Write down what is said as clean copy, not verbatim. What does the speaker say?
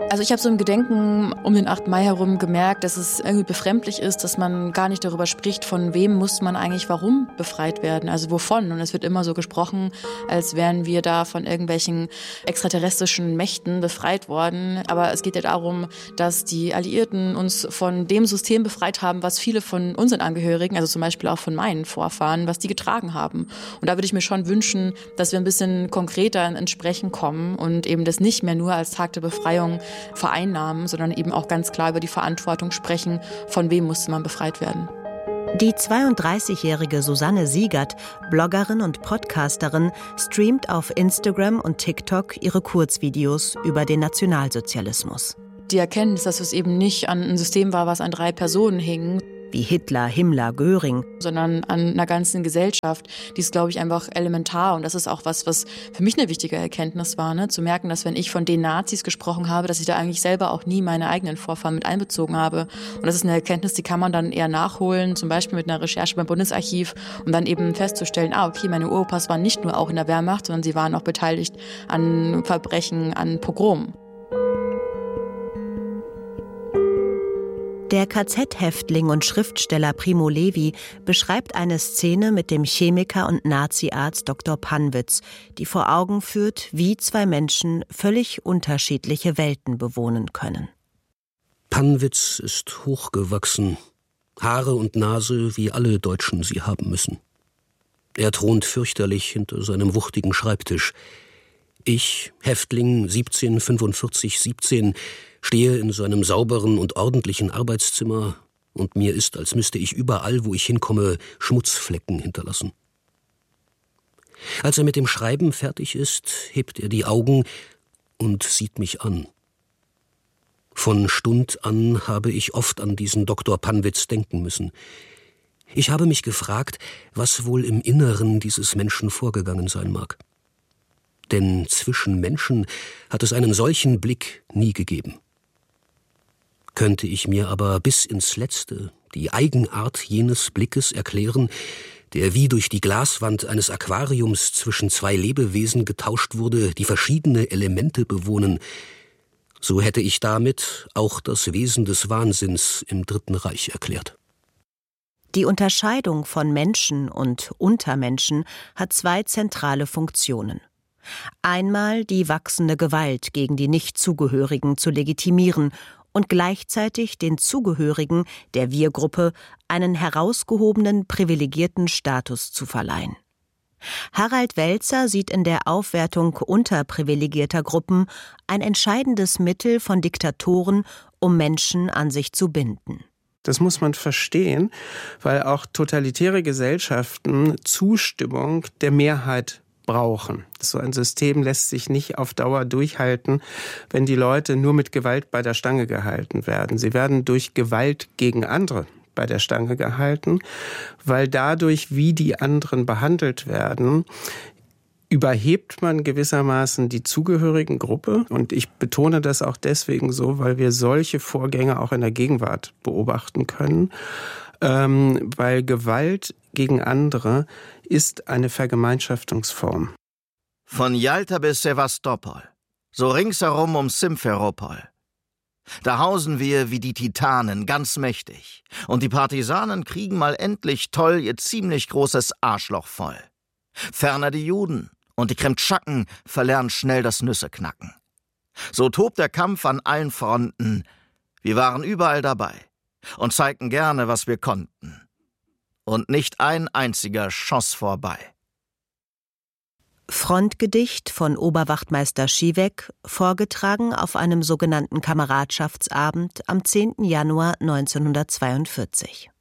Also ich habe so im Gedenken um den 8. Mai herum gemerkt, dass es irgendwie befremdlich ist, dass man gar nicht darüber spricht, von wem muss man eigentlich warum befreit werden, also wovon. Und es wird immer so gesprochen, als wären wir da von irgendwelchen extraterrestrischen Mächten befreit worden. Aber es geht ja darum, dass die Alliierten uns von dem System befreit haben, was viele von unseren Angehörigen, also zum Beispiel auch von meinen Vorfahren, was die getragen haben. Und da würde ich mir schon wünschen, dass wir ein bisschen konkreter ins Sprechen kommen und eben das nicht mehr nur als Tag der Befreiung vereinnahmen, sondern eben auch ganz klar über die Verantwortung sprechen, von wem musste man befreit werden. Die 32-jährige Susanne Siegert, Bloggerin und Podcasterin, streamt auf Instagram und TikTok ihre Kurzvideos über den Nationalsozialismus. Die Erkenntnis, dass es eben nicht an ein System war, was an 3 Personen hing, wie Hitler, Himmler, Göring, sondern an einer ganzen Gesellschaft, die ist, glaube ich, einfach elementar. Und das ist auch was für mich eine wichtige Erkenntnis war, ne? Zu merken, dass wenn ich von den Nazis gesprochen habe, dass ich da eigentlich selber auch nie meine eigenen Vorfahren mit einbezogen habe. Und das ist eine Erkenntnis, die kann man dann eher nachholen, zum Beispiel mit einer Recherche beim Bundesarchiv, um dann eben festzustellen, okay, meine Uropas waren nicht nur auch in der Wehrmacht, sondern sie waren auch beteiligt an Verbrechen, an Pogromen. Der KZ-Häftling und Schriftsteller Primo Levi beschreibt eine Szene mit dem Chemiker und Naziarzt Dr. Pannwitz, die vor Augen führt, wie 2 Menschen völlig unterschiedliche Welten bewohnen können. Pannwitz ist hochgewachsen, Haare und Nase, wie alle Deutschen sie haben müssen. Er thront fürchterlich hinter seinem wuchtigen Schreibtisch. Ich, Häftling 174517, stehe in seinem sauberen und ordentlichen Arbeitszimmer und mir ist, als müsste ich überall, wo ich hinkomme, Schmutzflecken hinterlassen. Als er mit dem Schreiben fertig ist, hebt er die Augen und sieht mich an. Von Stund an habe ich oft an diesen Dr. Pannwitz denken müssen. Ich habe mich gefragt, was wohl im Inneren dieses Menschen vorgegangen sein mag. Denn zwischen Menschen hat es einen solchen Blick nie gegeben. Könnte ich mir aber bis ins Letzte die Eigenart jenes Blickes erklären, der wie durch die Glaswand eines Aquariums zwischen 2 Lebewesen getauscht wurde, die verschiedene Elemente bewohnen, so hätte ich damit auch das Wesen des Wahnsinns im Dritten Reich erklärt. Die Unterscheidung von Menschen und Untermenschen hat 2 zentrale Funktionen. Einmal die wachsende Gewalt gegen die Nichtzugehörigen zu legitimieren und gleichzeitig den Zugehörigen der Wir-Gruppe einen herausgehobenen, privilegierten Status zu verleihen. Harald Welzer sieht in der Aufwertung unterprivilegierter Gruppen ein entscheidendes Mittel von Diktatoren, um Menschen an sich zu binden. Das muss man verstehen, weil auch totalitäre Gesellschaften Zustimmung der Mehrheit brauchen. So ein System lässt sich nicht auf Dauer durchhalten, wenn die Leute nur mit Gewalt bei der Stange gehalten werden. Sie werden durch Gewalt gegen andere bei der Stange gehalten, weil dadurch, wie die anderen behandelt werden, überhebt man gewissermaßen die zugehörigen Gruppe. Und ich betone das auch deswegen so, weil wir solche Vorgänge auch in der Gegenwart beobachten können, weil Gewalt gegen andere ist eine Vergemeinschaftungsform. Von Jalta bis Sevastopol, so ringsherum um Simferopol. Da hausen wir wie die Titanen, ganz mächtig. Und die Partisanen kriegen mal endlich toll ihr ziemlich großes Arschloch voll. Ferner die Juden und die Kremtschaken verlernen schnell das Nüsseknacken. So tobt der Kampf an allen Fronten. Wir waren überall dabei und zeigten gerne, was wir konnten. Und nicht ein einziger schoss vorbei. Frontgedicht von Oberwachtmeister Schiewek, vorgetragen auf einem sogenannten Kameradschaftsabend am 10. Januar 1942.